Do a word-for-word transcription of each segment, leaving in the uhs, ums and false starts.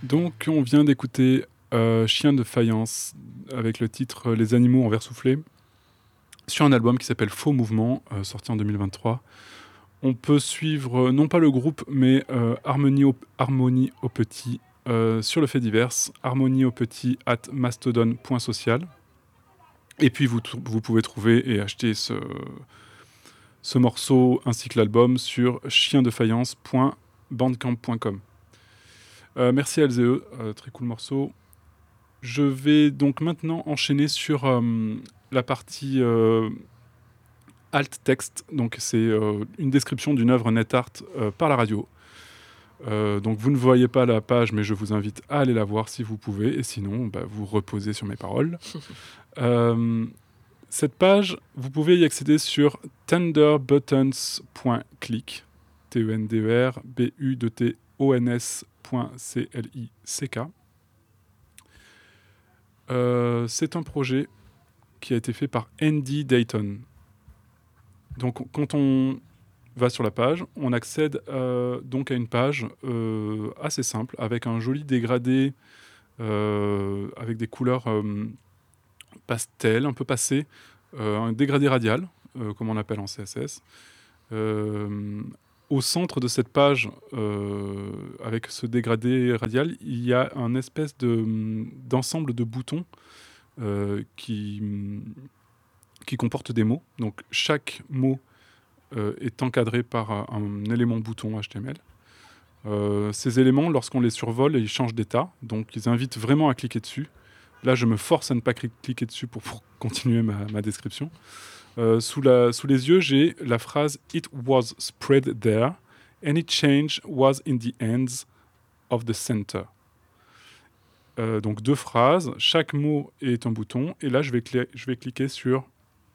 Donc, on vient d'écouter euh, Chien de faïence avec le titre euh, Les animaux en verre soufflé sur un album qui s'appelle Faux Mouvement, euh, sorti en deux mille vingt-trois. On peut suivre euh, non pas le groupe, mais euh, Harmonie, au, Harmonie au Petit euh, sur le fait divers, harmonie au petit at mastodon point social. Et puis, vous, vous pouvez trouver et acheter ce, ce morceau ainsi que l'album sur chien de faïence point bandcamp point com. Euh, merci à L Z E, euh, très cool morceau. Je vais donc maintenant enchaîner sur euh, la partie euh, alt text. Donc c'est euh, une description d'une œuvre net art euh, par la radio. Euh, donc vous ne voyez pas la page, mais je vous invite à aller la voir si vous pouvez. Et sinon, bah, vous reposez sur mes paroles. euh, cette page, vous pouvez y accéder sur tenderbuttons point click, T E N D E R B U T O N S point C L I C K. Euh, c'est un projet qui a été fait par Andy Dayton. Donc, quand on va sur la page, on accède euh, donc à une page euh, assez simple, avec un joli dégradé, euh, avec des couleurs euh, pastel, un peu passées, euh, un dégradé radial, euh, comme on appelle en C S S. Euh, au centre de cette page, euh, avec ce dégradé radial, il y a un espèce de, d'ensemble de boutons euh, qui, qui comportent des mots. Donc chaque mot euh, est encadré par un, un élément bouton H T M L. Euh, ces éléments, lorsqu'on les survole, ils changent d'état. Donc ils invitent vraiment à cliquer dessus. Là, je me force à ne pas cliquer dessus pour, pour continuer ma, ma description. Euh, sous, la, sous les yeux, j'ai la phrase « It was spread there. Any change was in the hands of the center ». Euh, donc deux phrases, chaque mot est un bouton, et là je vais, cl- je vais cliquer sur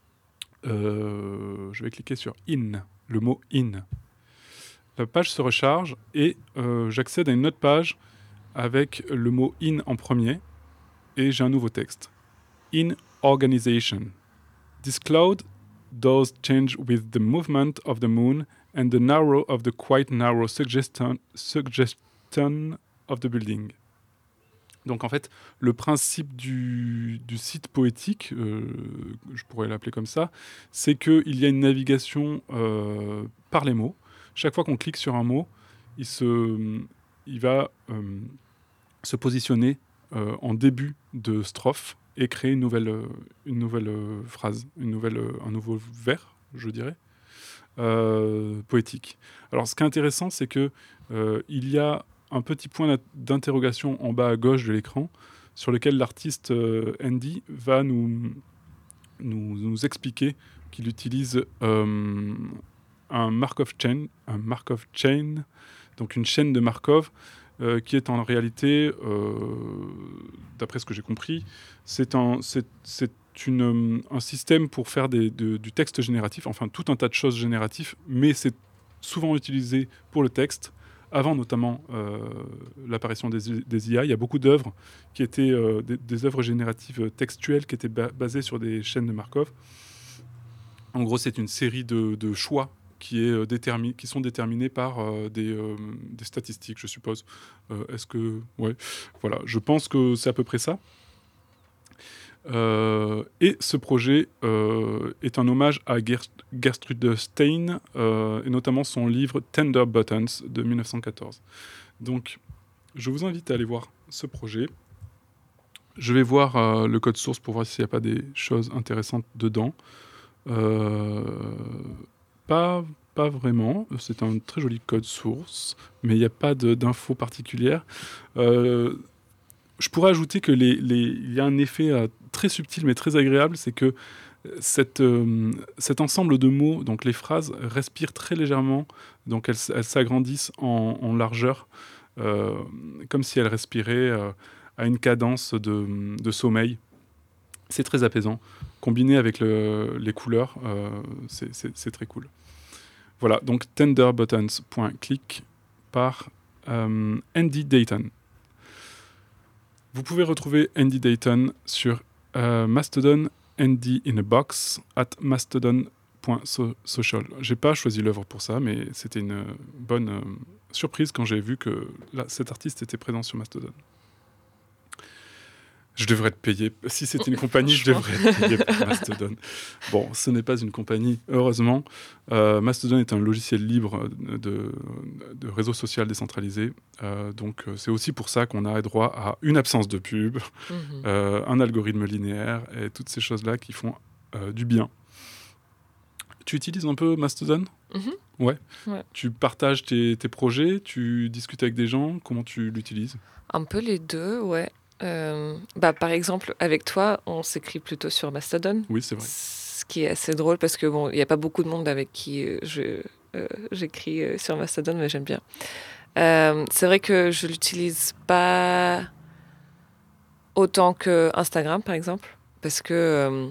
euh, je vais cliquer sur in, le mot in. La page se recharge et euh, j'accède à une autre page avec le mot in en premier et j'ai un nouveau texte. In organization. This cloud does change with the movement of the moon and the narrow of the quite narrow suggestion, suggestion of the building. Donc en fait, le principe du, du site poétique, euh, je pourrais l'appeler comme ça, c'est qu'il y a une navigation euh, par les mots. Chaque fois qu'on clique sur un mot, il, se, il va euh, se positionner euh, en début de strophe et créer une nouvelle, une nouvelle phrase, une nouvelle, un nouveau vers, je dirais, euh, poétique. Alors ce qui est intéressant, c'est qu'il euh, y a un petit point d'interrogation en bas à gauche de l'écran sur lequel l'artiste euh, Andy va nous, nous, nous expliquer qu'il utilise euh, un Markov chain, un Markov chain, donc une chaîne de Markov euh, qui est en réalité, euh, d'après ce que j'ai compris, c'est un, c'est, c'est une, un système pour faire des, de, du texte génératif, enfin tout un tas de choses génératives, mais c'est souvent utilisé pour le texte. Avant notamment euh, l'apparition des, des I A, il y a beaucoup d'œuvres qui étaient euh, des, des œuvres génératives textuelles qui étaient ba- basées sur des chaînes de Markov. En gros, c'est une série de, de choix qui, est, euh, détermi- qui sont déterminés par euh, des, euh, des statistiques, je suppose. Euh, est-ce que... Ouais, voilà, je pense que c'est à peu près ça. Euh, et ce projet euh, est un hommage à Ger- Gertrude Stein, euh, et notamment son livre Tender Buttons de dix-neuf cent quatorze. Donc, je vous invite à aller voir ce projet. Je vais voir euh, le code source pour voir s'il n'y a pas des choses intéressantes dedans. Euh, pas, pas vraiment. C'est un très joli code source, mais il n'y a pas de, d'infos particulières. Euh, je pourrais ajouter que les, les, il y a un effet euh, très subtil mais très agréable, c'est que cette, euh, cet ensemble de mots, donc les phrases, respirent très légèrement, donc elles, elles s'agrandissent en, en largeur, euh, comme si elles respiraient euh, à une cadence de, de sommeil. C'est très apaisant. Combiné avec le, les couleurs, euh, c'est, c'est, c'est très cool. Voilà, donc tenderbuttons point click par euh, Andy Dayton. Vous pouvez retrouver Andy Dayton sur euh, Mastodon, Andy in a box, at mastodon point so- social. J'ai pas choisi l'œuvre pour ça, mais c'était une bonne euh, surprise quand j'ai vu que là, cet artiste était présent sur Mastodon. Je devrais être payé. Si c'était une compagnie, je devrais être payé par Mastodon. Bon, ce n'est pas une compagnie, heureusement. Euh, Mastodon est un logiciel libre de, de réseau social décentralisé. Euh, donc, c'est aussi pour ça qu'on a droit à une absence de pub, mm-hmm. euh, un algorithme linéaire et toutes ces choses-là qui font euh, du bien. Tu utilises un peu Mastodon ? Mm-hmm. Ouais. ouais. Tu partages tes, tes projets, tu discutes avec des gens. Comment tu l'utilises ? Un peu les deux, ouais. Euh, bah, par exemple, avec toi, on s'écrit plutôt sur Mastodon. Oui, c'est vrai. Ce qui est assez drôle parce que bon, il n'y a pas beaucoup de monde avec qui euh, je, euh, j'écris euh, sur Mastodon, mais j'aime bien. Euh, c'est vrai que je l'utilise pas autant que Instagram, par exemple, parce que euh,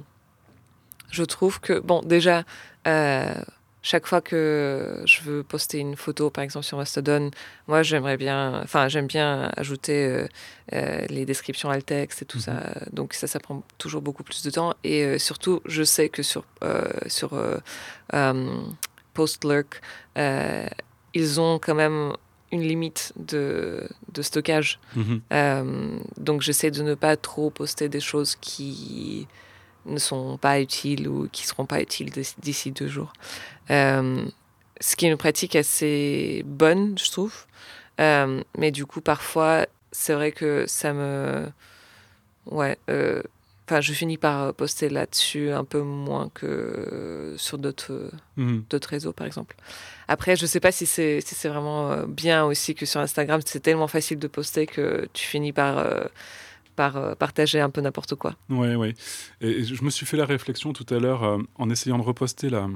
je trouve que bon, déjà. Euh, Chaque fois que je veux poster une photo, par exemple sur Mastodon, moi j'aimerais bien, enfin j'aime bien ajouter euh, euh, les descriptions alt texte et tout mm-hmm. ça. Donc ça, ça prend toujours beaucoup plus de temps. Et euh, surtout, je sais que sur euh, sur euh, um, Postlurk, euh, ils ont quand même une limite de, de stockage. Mm-hmm. Euh, donc j'essaie de ne pas trop poster des choses qui ne sont pas utiles ou qui seront pas utiles d'ici deux jours. Euh, ce qui est une pratique assez bonne, je trouve. Euh, mais du coup, parfois, c'est vrai que ça me... Ouais. Euh, enfin, je finis par poster là-dessus un peu moins que sur d'autres, mmh. d'autres réseaux, par exemple. Après, je sais pas si c'est, si c'est vraiment bien aussi que sur Instagram, c'est tellement facile de poster que tu finis par... Euh, par partager un peu n'importe quoi. Oui, oui. Et je me suis fait la réflexion tout à l'heure euh, en essayant de reposter la,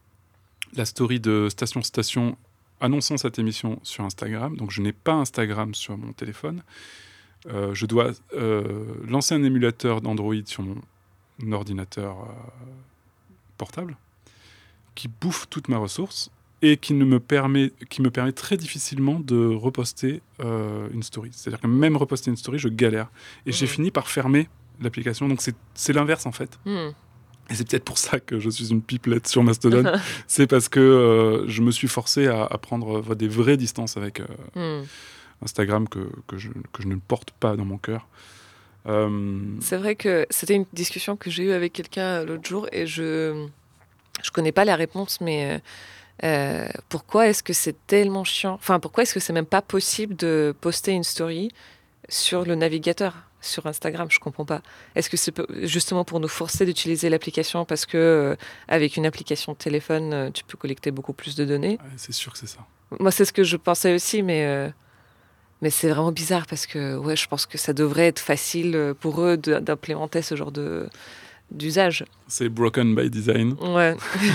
la story de Station Station annonçant cette émission sur Instagram. Donc, je n'ai pas Instagram sur mon téléphone. Euh, je dois euh, lancer un émulateur d'Android sur mon ordinateur euh, portable qui bouffe toute ma ressource et qui, ne me, permet, qui me permet très difficilement de reposter euh, une story. C'est-à-dire que même reposter une story, je galère. Et mmh. j'ai fini par fermer l'application. Donc c'est, c'est l'inverse, en fait. Mmh. Et c'est peut-être pour ça que je suis une pipelette sur Mastodon. C'est parce que euh, je me suis forcé à, à prendre des vraies distances avec euh, mmh. Instagram que, que, je, que je ne porte pas dans mon cœur. Euh... C'est vrai que c'était une discussion que j'ai eue avec quelqu'un l'autre jour et je je connais pas la réponse, mais... Euh, pourquoi est-ce que c'est tellement chiant ? Enfin, pourquoi est-ce que c'est même pas possible de poster une story sur le navigateur, sur Instagram ? Je comprends pas. Est-ce que c'est justement pour nous forcer d'utiliser l'application parce que euh, avec une application de téléphone, euh, tu peux collecter beaucoup plus de données ? Ouais, c'est sûr que c'est ça. Moi, c'est ce que je pensais aussi, mais euh, mais c'est vraiment bizarre parce que ouais, je pense que ça devrait être facile pour eux de, d'implémenter ce genre de d'usage. C'est broken by design. Ouais.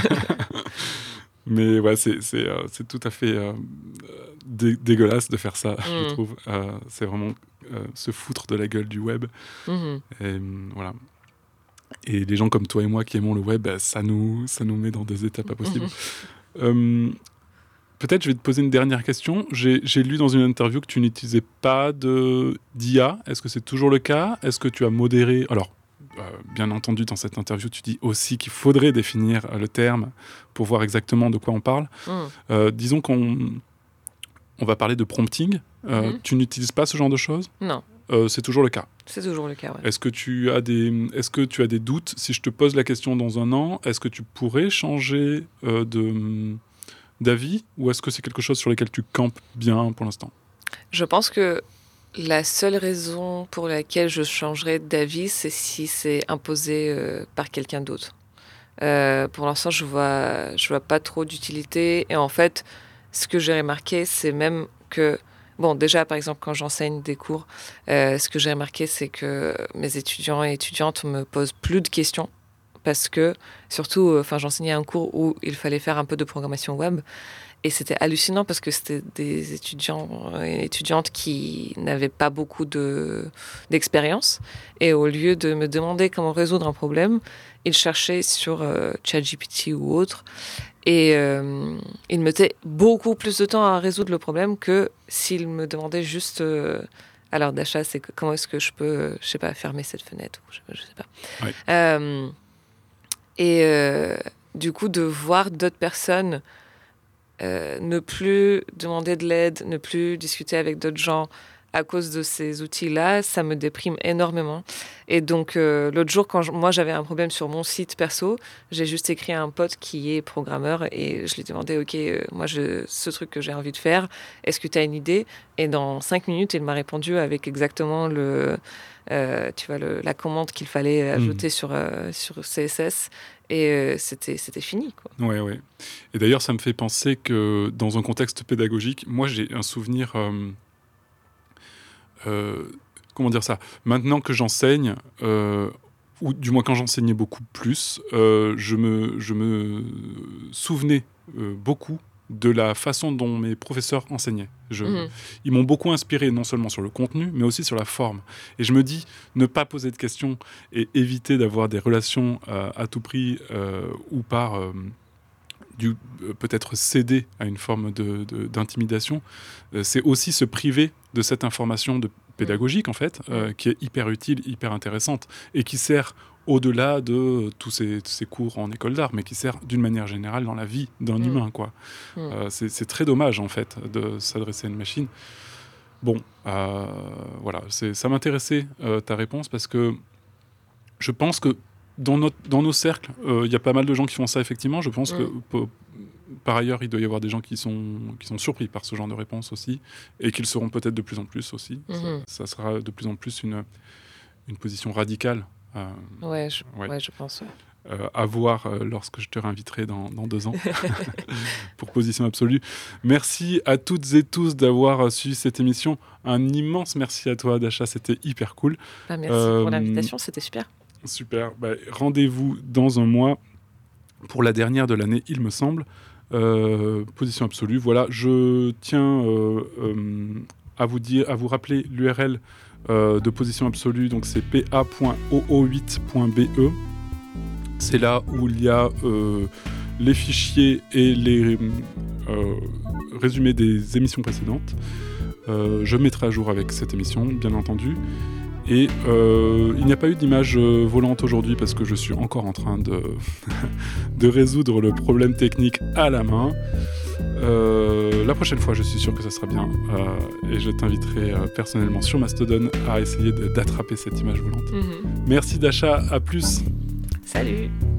Mais ouais, c'est, c'est, euh, c'est tout à fait euh, dé- dégueulasse de faire ça, mmh. je trouve. Euh, c'est vraiment euh, se foutre de la gueule du web. Mmh. Et, voilà. Et les gens comme toi et moi qui aimons le web, ça nous, ça nous met dans des états pas possibles. Mmh. Euh, peut-être je vais te poser une dernière question. J'ai, j'ai lu dans une interview que tu n'utilisais pas de, d'I A. Est-ce que c'est toujours le cas ? Est-ce que tu as modéré... Alors, Euh, bien entendu, dans cette interview, tu dis aussi qu'il faudrait définir euh, le terme pour voir exactement de quoi on parle. Mmh. Euh, disons qu'on on va parler de prompting. Euh, mmh. Tu n'utilises pas ce genre de choses ? Non. Euh, c'est toujours le cas. C'est toujours le cas, ouais. Est-ce que tu as des, est-ce que tu as des doutes ? Si je te pose la question dans un an, est-ce que tu pourrais changer euh, de, d'avis ? Ou est-ce que c'est quelque chose sur lequel tu campes bien pour l'instant ? Je pense que la seule raison pour laquelle je changerais d'avis, c'est si c'est imposé euh, par quelqu'un d'autre. Euh, pour l'instant, je vois, je vois pas trop d'utilité. Et en fait, ce que j'ai remarqué, c'est même que... Bon, déjà, par exemple, quand j'enseigne des cours, euh, ce que j'ai remarqué, c'est que mes étudiants et étudiantes me posent plus de questions. Parce que, surtout, enfin, j'enseignais un cours où il fallait faire un peu de programmation web. Et c'était hallucinant parce que c'était des étudiants et étudiantes qui n'avaient pas beaucoup de, d'expérience. Et au lieu de me demander comment résoudre un problème, ils cherchaient sur euh, ChatGPT ou autre. Et euh, ils mettaient beaucoup plus de temps à résoudre le problème que s'ils me demandaient juste... Euh, à l'heure d'achat, c'est que, comment est-ce que je peux, je sais pas, fermer cette fenêtre ? Je, je sais pas. Oui. Euh, et... Euh, du coup, de voir d'autres personnes euh, ne plus demander de l'aide, ne plus discuter avec d'autres gens à cause de ces outils-là, ça me déprime énormément. Et donc, euh, l'autre jour, quand je, moi, j'avais un problème sur mon site perso, j'ai juste écrit à un pote qui est programmeur et je lui ai demandé, OK, euh, moi, je, ce truc que j'ai envie de faire, est-ce que tu as une idée? Et dans cinq minutes, il m'a répondu avec exactement le, euh, tu vois, le, la commande qu'il fallait ajouter mmh. sur, euh, sur C S S. Et euh, c'était, c'était fini, quoi. Ouais, ouais. Et d'ailleurs, ça me fait penser que dans un contexte pédagogique, moi, j'ai un souvenir... Euh, Euh, comment dire ça ? Maintenant que j'enseigne, euh, ou du moins quand j'enseignais beaucoup plus, euh, je, me, je me souvenais euh, beaucoup de la façon dont mes professeurs enseignaient. Je, mmh. Ils m'ont beaucoup inspiré, non seulement sur le contenu, mais aussi sur la forme. Et je me dis, ne pas poser de questions et éviter d'avoir des relations euh, à tout prix euh, ou par... Euh, Du, euh, peut-être céder à une forme de, de, d'intimidation, euh, c'est aussi se priver de cette information de pédagogique, en fait, euh, qui est hyper utile, hyper intéressante, et qui sert au-delà de tous ces, ces cours en école d'art, mais qui sert d'une manière générale dans la vie d'un mmh. humain, quoi. Mmh. Euh, c'est, c'est très dommage, en fait, de s'adresser à une machine. Bon, euh, voilà, c'est, ça m'intéressait, euh, ta réponse, parce que je pense que Dans, notre, dans nos cercles, il euh, y a pas mal de gens qui font ça, effectivement. Je pense mmh. que, p- par ailleurs, il doit y avoir des gens qui sont, qui sont surpris par ce genre de réponse aussi, et qui le seront peut-être de plus en plus aussi. Mmh. Ça, ça sera de plus en plus une, une position radicale. Euh, ouais, je, ouais. ouais, je pense. Ouais. Euh, à voir euh, lorsque je te réinviterai dans, dans deux ans pour Position Absolue. Merci à toutes et tous d'avoir suivi cette émission. Un immense merci à toi, Dasha, c'était hyper cool. Bah, merci euh, pour l'invitation, c'était super. Super. Bah, rendez-vous dans un mois pour la dernière de l'année, il me semble. Euh, Position Absolue. Voilà, je tiens euh, euh, à vous dire, à vous rappeler l'U R L euh, de Position Absolue. Donc c'est p a point o o huit point b e. C'est là où il y a euh, les fichiers et les euh, résumés des émissions précédentes. Euh, je mettrai à jour avec cette émission, bien entendu. Et euh, il n'y a pas eu d'image euh, volante aujourd'hui parce que je suis encore en train de, de résoudre le problème technique à la main. Euh, la prochaine fois, je suis sûr que ça sera bien. Euh, et je t'inviterai euh, personnellement sur Mastodon à essayer de, d'attraper cette image volante. Mm-hmm. Merci Dasha, à plus. Salut.